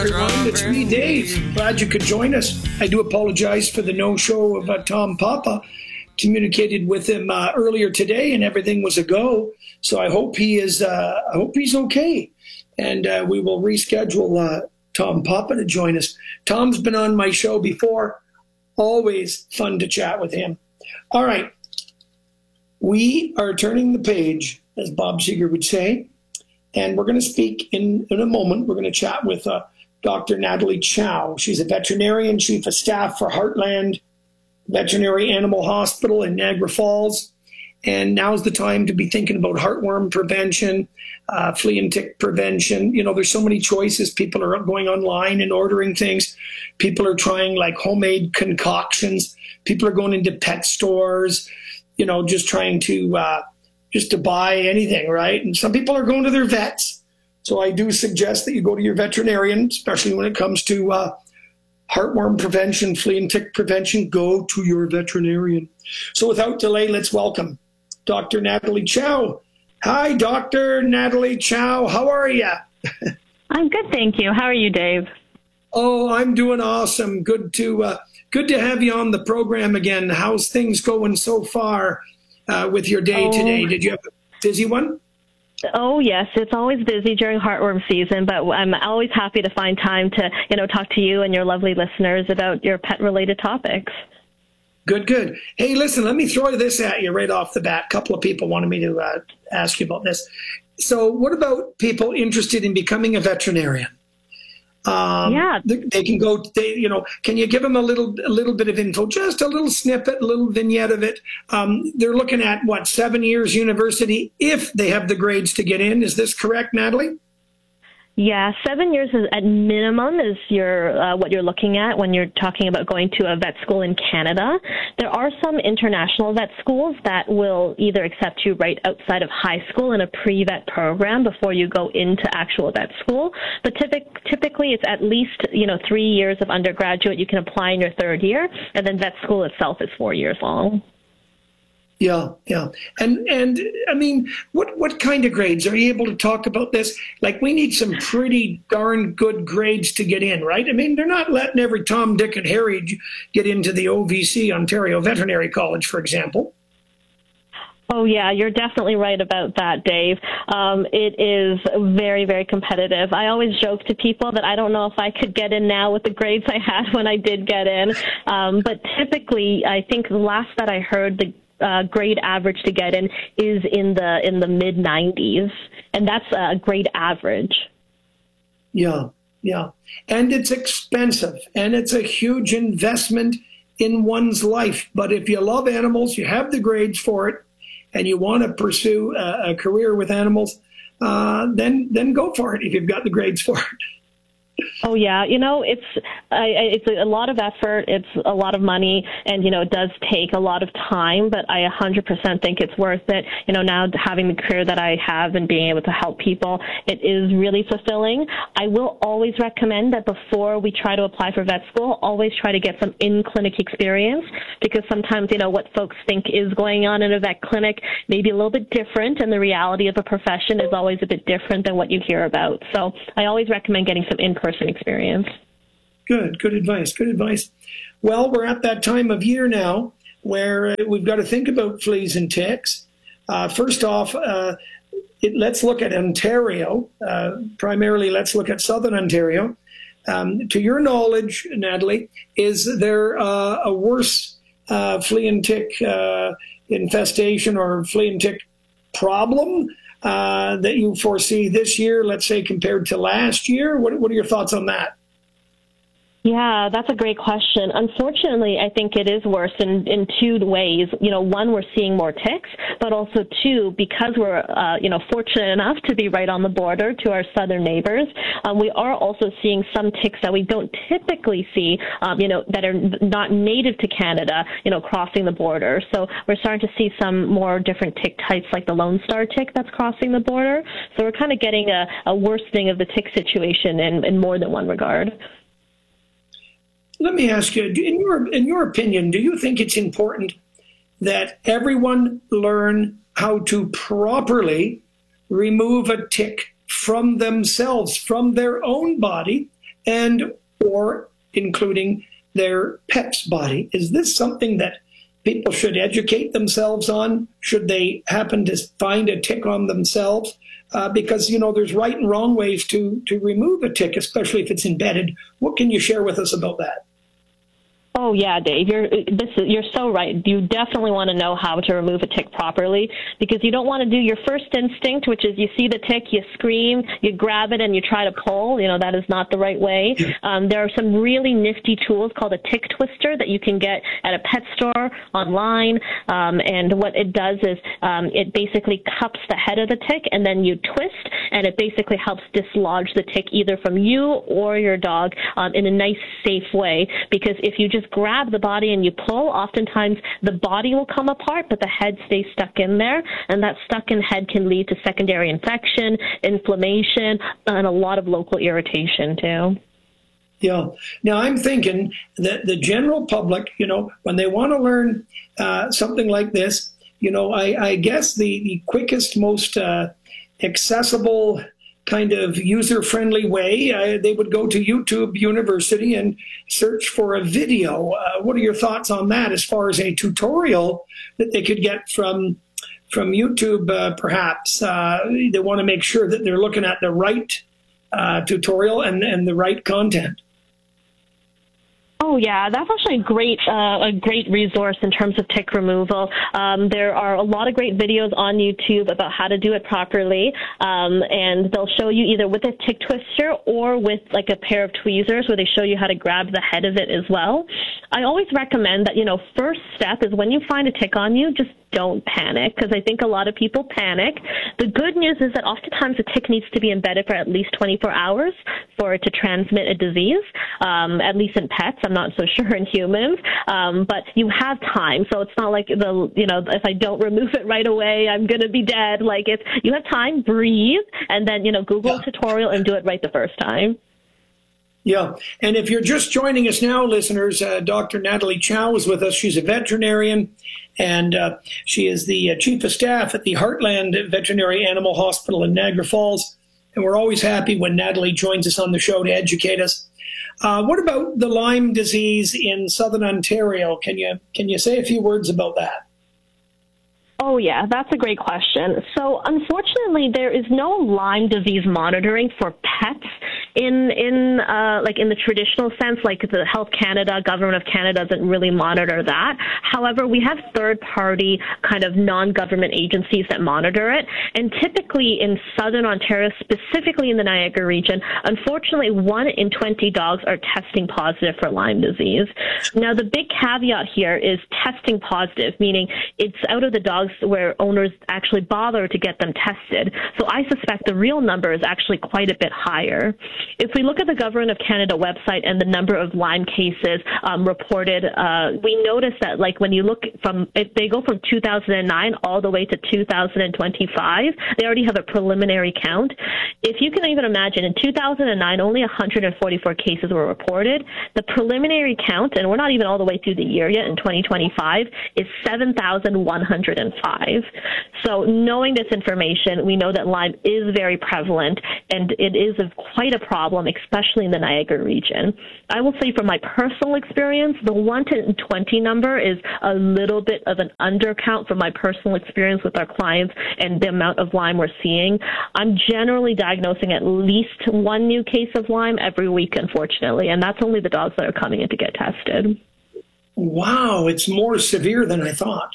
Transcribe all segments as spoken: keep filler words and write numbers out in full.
Everyone, it's me, Dave. Glad you could join us. I do apologize for the no-show of uh, Tom Papa. Communicated with him uh, earlier today, and everything was a go. So I hope he is. Uh, I hope he's okay, and uh, we will reschedule uh, Tom Papa to join us. Tom's been on my show before. Always fun to chat with him. All right, we are turning the page, as Bob Seger would say, and we're going to speak in in a moment. We're going to chat with Uh, Doctor Natalie Chow. She's a veterinarian, chief of staff for Heartland Veterinary Animal Hospital in Niagara Falls. And now's the time to be thinking about heartworm prevention, uh, flea and tick prevention. You know, there's so many choices. People are going online and ordering things. People are trying like homemade concoctions. People are going into pet stores, you know, just trying to, uh, just to buy anything, right? And some people are going to their vets. So I do suggest that you go to your veterinarian, especially when it comes to uh, heartworm prevention, flea and tick prevention. Go to your veterinarian. So without delay, let's welcome Doctor Natalie Chow. Hi, Doctor Natalie Chow. How are you? I'm good, thank you. How are you, Dave? Oh, I'm doing awesome. Good to uh, good to have you on the program again. How's things going so far uh, with your day oh. today? Did you have a busy one? Oh, yes. It's always busy during heartworm season, but I'm always happy to find time to, you know, talk to you and your lovely listeners about your pet-related topics. Good, good. Hey, listen, let me throw this at you right off the bat. A couple of people wanted me to uh, ask you about this. So what about people interested in becoming a veterinarian? Um, yeah. They, they can go, they, you know, can you give them a little, a little bit of info, just a little snippet, a little vignette of it? Um, they're looking at what, seven years university, if they have the grades to get in. Is this correct, Natalie? Yeah, seven years is at minimum is your uh, what you're looking at when you're talking about going to a vet school in Canada. There are some international vet schools that will either accept you right outside of high school in a pre-vet program before you go into actual vet school. But typic typically it's at least, you know, three years of undergraduate. You can apply in your third year, and then vet school itself is four years long. Yeah, yeah. And, and I mean, what, what kind of grades? Are you able to talk about this? Like, we need some pretty darn good grades to get in, right? I mean, they're not letting every Tom, Dick, and Harry get into the O V C, Ontario Veterinary College, for example. Oh, yeah, you're definitely right about that, Dave. Um, it is very, very competitive. I always joke to people that I don't know if I could get in now with the grades I had when I did get in. Um, but typically, I think the last that I heard, the Uh, grade average to get in is in the in the mid nineties, and that's a grade average. Yeah, yeah, and it's expensive, and it's a huge investment in one's life. But if you love animals, you have the grades for it, and you want to pursue a, a career with animals, uh, then then go for it if you've got the grades for it. Oh, yeah. You know, it's I, it's a lot of effort. It's a lot of money. And, you know, it does take a lot of time. But I one hundred percent think it's worth it. You know, now having the career that I have and being able to help people, it is really fulfilling. I will always recommend that before we try to apply for vet school, always try to get some in-clinic experience. Because sometimes, you know, what folks think is going on in a vet clinic may be a little bit different. And the reality of a profession is always a bit different than what you hear about. So I always recommend getting some in-person experience. Good, good advice, good advice. Well, we're at that time of year now where we've got to think about fleas and ticks. Uh, first off, uh, it, let's look at Ontario. Uh, primarily, let's look at Southern Ontario. Um, to your knowledge, Natalie, is there uh, a worse uh, flea and tick uh, infestation or flea and tick problem Uh, that you foresee this year, let's say, compared to last year? What, what are your thoughts on that? Yeah, that's a great question. Unfortunately, I think it is worse in, in two ways. You know, one, we're seeing more ticks, but also two, because we're, uh, you know, fortunate enough to be right on the border to our southern neighbors, um, we are also seeing some ticks that we don't typically see, um, you know, that are not native to Canada, you know, crossing the border. So we're starting to see some more different tick types like the Lone Star tick that's crossing the border. So we're kind of getting a, a worsening of the tick situation in, in more than one regard. Let me ask you, in your in your opinion, do you think it's important that everyone learn how to properly remove a tick from themselves, from their own body, and or including their pet's body. Is this something that people should educate themselves on? Should they happen to find a tick on themselves? Uh, because, you know, there's right and wrong ways to, to remove a tick, especially if it's embedded. What can you share with us about that? Oh yeah, Dave, you're this is, you're so right. You definitely want to know how to remove a tick properly, because you don't want to do your first instinct, which is you see the tick, you scream, you grab it, and you try to pull. You know, that is not the right way. Um, there are some really nifty tools called a tick twister that you can get at a pet store, online, um, and what it does is um, it basically cups the head of the tick, and then you twist, and it basically helps dislodge the tick either from you or your dog um, in a nice, safe way. Because if you just grab the body and you pull, oftentimes the body will come apart, but the head stays stuck in there, and that stuck in head can lead to secondary infection, inflammation, and a lot of local irritation too. Yeah. Now I'm thinking that the general public, you know, when they want to learn uh, something like this, you know, I, I guess the, the quickest, most uh, accessible kind of user-friendly way, uh, they would go to YouTube University and search for a video. Uh, what are your thoughts on that as far as a tutorial that they could get from from YouTube, uh, perhaps? Uh, they want to make sure that they're looking at the right uh, tutorial and, and the right content. Oh yeah, that's actually a great uh, a great resource in terms of tick removal. Um, there are a lot of great videos on YouTube about how to do it properly, um, and they'll show you either with a tick twister or with like a pair of tweezers, where they show you how to grab the head of it as well. I always recommend that, you know, first step is when you find a tick on you, just don't panic, because I think a lot of people panic. The good news is that oftentimes a tick needs to be embedded for at least twenty-four hours for it to transmit a disease, um, at least in pets. I'm not so sure in humans, um, but you have time. So it's not like, the you know, if I don't remove it right away, I'm going to be dead. Like, it's, you have time, breathe, and then, you know, Google a tutorial and do it right the first time. Yeah, and if you're just joining us now, listeners, uh, Doctor Natalie Chow is with us. She's a veterinarian, and uh, she is the uh, chief of staff at the Heartland Veterinary Animal Hospital in Niagara Falls. And we're always happy when Natalie joins us on the show to educate us. Uh, what about the Lyme disease in southern Ontario? Can you can you say a few words about that? Oh, yeah, that's a great question. So, unfortunately, there is no Lyme disease monitoring for pets in in uh, like in the traditional sense. Like the Health Canada, Government of Canada doesn't really monitor that. However, we have third-party kind of non-government agencies that monitor it. And typically in southern Ontario, specifically in the Niagara region, unfortunately, one in twenty dogs are testing positive for Lyme disease. Now, the big caveat here is testing positive, meaning it's out of the dogs where owners actually bother to get them tested. So I suspect the real number is actually quite a bit higher. If we look at the Government of Canada website and the number of Lyme cases um, reported, uh, we notice that, like, when you look from, if they go from two thousand nine all the way to two thousand twenty-five, they already have a preliminary count. If you can even imagine, in two thousand nine, only one hundred forty-four cases were reported. The preliminary count, and we're not even all the way through the year yet in twenty twenty-five, is seven thousand one hundred five. So knowing this information, we know that Lyme is very prevalent, and it is a, quite a problem, especially in the Niagara region. I will say from my personal experience, the one to twenty number is a little bit of an undercount from my personal experience with our clients and the amount of Lyme we're seeing. I'm generally diagnosing at least one new case of Lyme every week, unfortunately, and that's only the dogs that are coming in to get tested. Wow, it's more severe than I thought.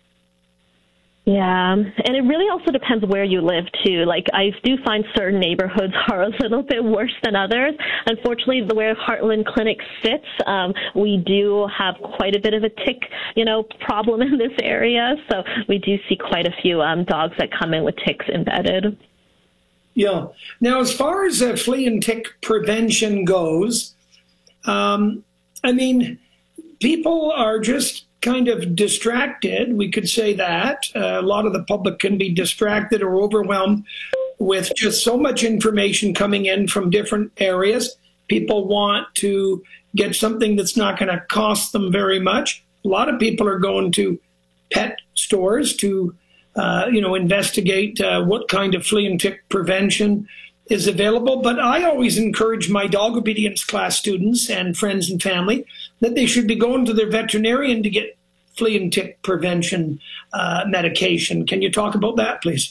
Yeah, and it really also depends where you live, too. Like, I do find certain neighborhoods are a little bit worse than others. Unfortunately, the where Heartland Clinic sits, um, we do have quite a bit of a tick, you know, problem in this area. So we do see quite a few um, dogs that come in with ticks embedded. Yeah. Now, as far as uh, flea and tick prevention goes, um, I mean, people are just kind of distracted. We could say that. Uh, a lot of the public can be distracted or overwhelmed with just so much information coming in from different areas. People want to get something that's not going to cost them very much. A lot of people are going to pet stores to, uh, you know, investigate uh, what kind of flea and tick prevention is available. But I always encourage my dog obedience class students and friends and family that they should be going to their veterinarian to get flea and tick prevention uh, medication. Can you talk about that, please?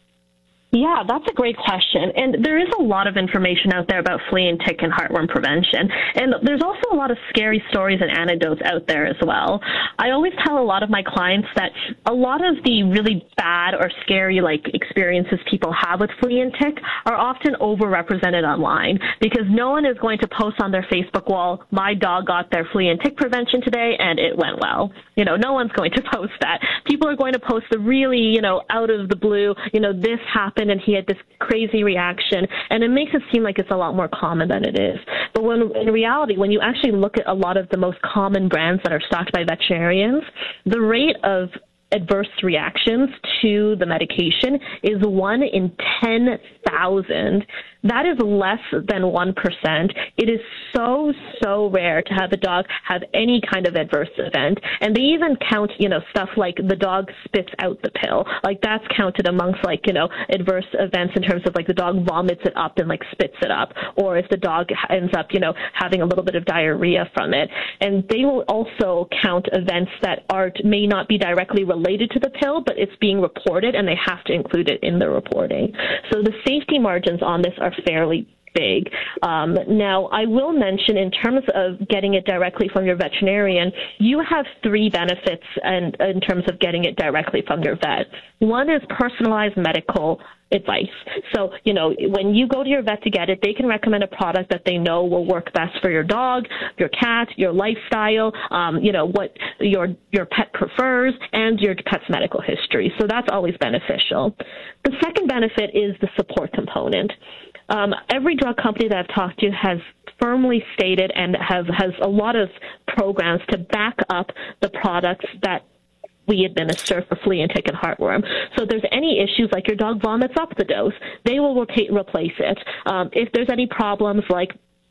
Yeah, that's a great question. And there is a lot of information out there about flea and tick and heartworm prevention. And there's also a lot of scary stories and anecdotes out there as well. I always tell a lot of my clients that a lot of the really bad or scary like experiences people have with flea and tick are often overrepresented online, because no one is going to post on their Facebook wall, my dog got their flea and tick prevention today and it went well. You know, no one's going to post that. People are going to post the really, you know, out of the blue, you know, this happened and he had this crazy reaction, and it makes it seem like it's a lot more common than it is. But when in reality, when you actually look at a lot of the most common brands that are stocked by veterinarians, the rate of adverse reactions to the medication is one in ten thousand. That is less than one percent. It is so, so rare to have a dog have any kind of adverse event. And they even count, you know, stuff like the dog spits out the pill. Like that's counted amongst like, you know, adverse events in terms of like the dog vomits it up and like spits it up. Or if the dog ends up, you know, having a little bit of diarrhea from it. And they will also count events that are may not be directly related to the pill, but it's being reported and they have to include it in the reporting. So the safety margins on this are fairly big. Um, now, I will mention in terms of getting it directly from your veterinarian, you have three benefits and in terms of getting it directly from your vet. One is personalized medical advice. So, you know, when you go to your vet to get it, they can recommend a product that they know will work best for your dog, your cat, your lifestyle, um, you know, what your your pet prefers, and your pet's medical history. So that's always beneficial. The second benefit is the support component. Um, every drug company that I've talked to has firmly stated and have has a lot of programs to back up the products that we administer for flea and tick and heartworm. So if there's any issues like your dog vomits up the dose, they will repa- replace it. Um, if there's any problems like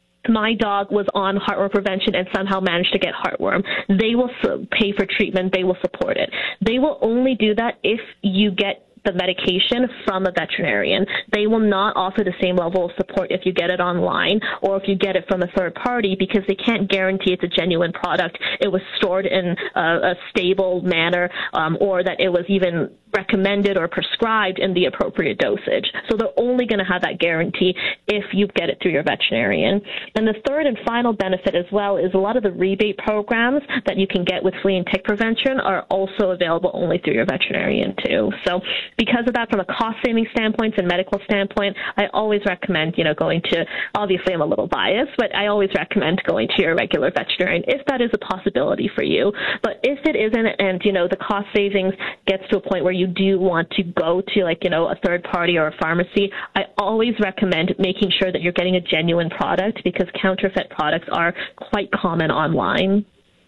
my dog was on heartworm prevention and somehow managed to get heartworm, they will pay for treatment. They will support it. They will only do that if you get the medication from a veterinarian. They will not offer the same level of support if you get it online or if you get it from a third party, because they can't guarantee it's a genuine product. It was stored in a, a stable manner, um, or that it was even recommended or prescribed in the appropriate dosage. So they're only going to have that guarantee if you get it through your veterinarian. And the third and final benefit as well is a lot of the rebate programs that you can get with flea and tick prevention are also available only through your veterinarian too. So because of that, from a cost-saving standpoint and medical standpoint, I always recommend, you know, going to, obviously I'm a little biased, but I always recommend going to your regular veterinarian if that is a possibility for you. But if it isn't, and, you know, the cost savings gets to a point where you do want to go to, like, you know, a third party or a pharmacy, I always recommend making sure that you're getting a genuine product, because counterfeit products are quite common online.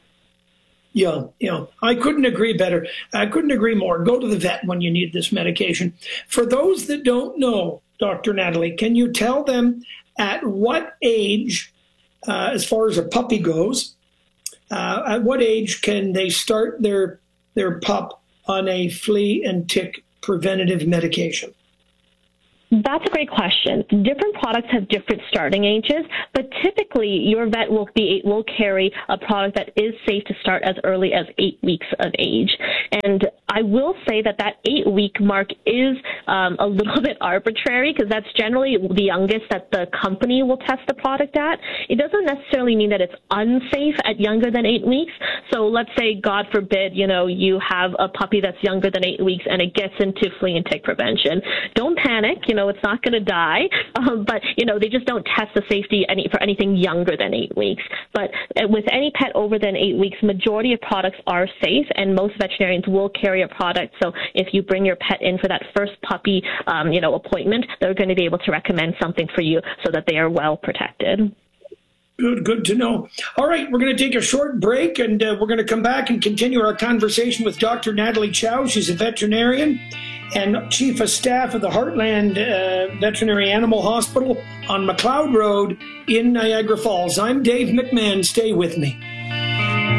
Yeah, yeah, I couldn't agree better. I couldn't agree more. Go to the vet when you need this medication. For those that don't know, Doctor Natalie, can you tell them at what age, uh, as far as a puppy goes, uh, at what age can they start their their pup on a flea and tick preventative medication? That's a great question. Different products have different starting ages, but typically your vet will be will carry a product that is safe to start as early as eight weeks of age. And I will say that that eight-week mark is um, a little bit arbitrary, because that's generally the youngest that the company will test the product at. It doesn't necessarily mean that it's unsafe at younger than eight weeks. So let's say, God forbid, you know, you have a puppy that's younger than eight weeks and it gets into flea and tick prevention. Don't panic. You know, it's not going to die, um, but, you know, they just don't test the safety any, for anything younger than eight weeks. But with any pet over than eight weeks, majority of products are safe, and most veterinarians will carry a product. So if you bring your pet in for that first puppy, um, you know, appointment, they're going to be able to recommend something for you so that they are well protected. Good, good to know. All right, we're going to take a short break, and uh, we're going to come back and continue our conversation with Doctor Natalie Chow. She's a veterinarian and Chief of Staff of the Heartland uh, Veterinary Animal Hospital on McLeod Road in Niagara Falls. I'm Dave McMahon. Stay with me.